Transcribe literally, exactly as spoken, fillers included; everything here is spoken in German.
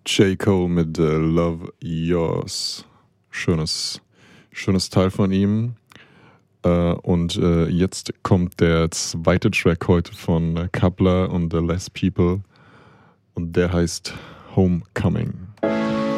J. Cole mit äh, Love Yours. Schönes, schönes Teil von ihm. Äh, und äh, jetzt kommt der zweite Track heute von äh, Coupler und The Less People. Und der heißt Homecoming.